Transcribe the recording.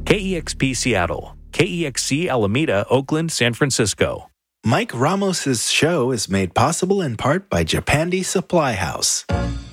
KEXP Seattle, KEXC Alameda, Oakland, San Francisco. Mike Ramos's show is made possible in part by Japandi Supply House.